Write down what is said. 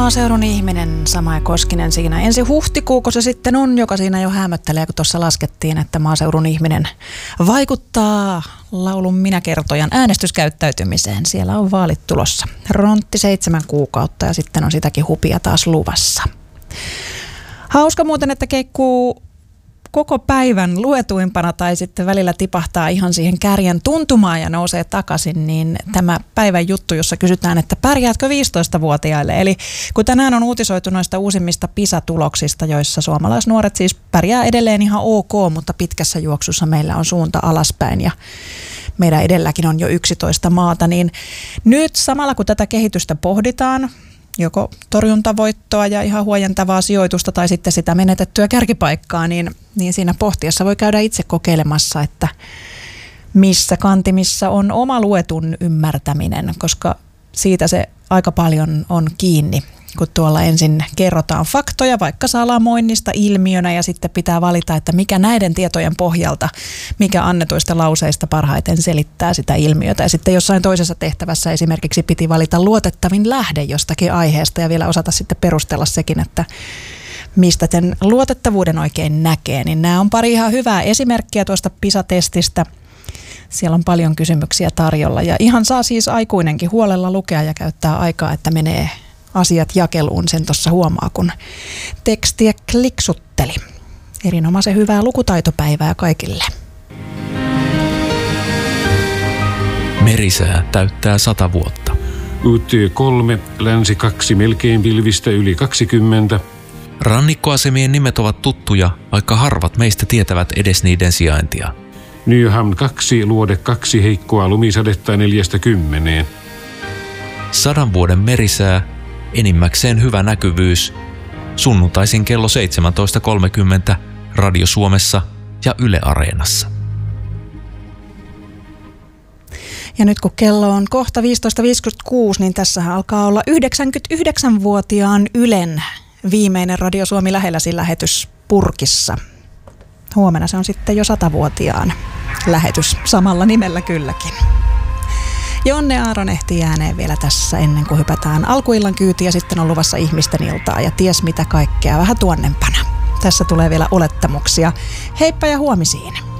Maaseudun ihminen, Samaja Koskinen siinä. Ensi huhtikuuko se sitten on, joka siinä jo hämöttelee, kun tuossa laskettiin, että maaseudun ihminen vaikuttaa laulun minäkertojan äänestyskäyttäytymiseen. Siellä on vaalit tulossa. Rontti 7 kuukautta ja sitten on sitäkin hupia taas luvassa. Hauska muuten, että keikkuu koko päivän luetuimpana tai sitten välillä tipahtaa ihan siihen kärjen tuntumaan ja nousee takaisin, niin tämä päivän juttu, jossa kysytään, että pärjäätkö 15-vuotiaille? Eli kun tänään on uutisoitu noista uusimmista PISA-tuloksista, joissa suomalaisnuoret siis pärjää edelleen ihan ok, mutta pitkässä juoksussa meillä on suunta alaspäin ja meidän edelläkin on jo 11 maata, niin nyt samalla kun tätä kehitystä pohditaan, joko torjuntavoittoa ja ihan huojentavaa sijoitusta tai sitten sitä menetettyä kärkipaikkaa, niin siinä pohtiessa voi käydä itse kokeilemassa, että missä kantimissa on oma luetun ymmärtäminen, koska siitä se aika paljon on kiinni, kun tuolla ensin kerrotaan faktoja vaikka salamoinnista ilmiönä ja sitten pitää valita, että mikä näiden tietojen pohjalta, mikä annetuista lauseista parhaiten selittää sitä ilmiötä. Ja sitten jossain toisessa tehtävässä esimerkiksi piti valita luotettavin lähde jostakin aiheesta ja vielä osata sitten perustella sekin, että mistä sen luotettavuuden oikein näkee. Niin nämä on pari ihan hyvää esimerkkiä tuosta PISA-testistä. Siellä on paljon kysymyksiä tarjolla ja ihan saa siis aikuinenkin huolella lukea ja käyttää aikaa, että menee asiat jakeluun, sen tuossa huomaa, kun tekstiä kliksutteli. Erinomaisen hyvää lukutaitopäivää kaikille. Merisää täyttää 100 vuotta. UT 3, länsi 2, melkein pilvistä yli 20. Rannikkoasemien nimet ovat tuttuja, vaikka harvat meistä tietävät edes niiden sijaintia. Nyhamn 2, luode 2, heikkoa lumisadetta 40. 100 vuoden merisää, enimmäkseen hyvä näkyvyys, sunnuntaisin kello 17.30 Radio Suomessa ja Yle Areenassa. Ja nyt kun kello on kohta 15.56, niin tässä alkaa olla 99-vuotiaan Ylen viimeinen Radio Suomi lähelläsi lähetys purkissa. Huomenna se on sitten jo 100-vuotiaan lähetys samalla nimellä kylläkin. Jonne Aaron ehtii ääneen vielä tässä ennen kuin hypätään alkuillan kyytiin ja sitten on luvassa ihmisten iltaa ja ties mitä kaikkea vähän tuonnempana. Tässä tulee vielä olettamuksia. Heippa ja huomisiin.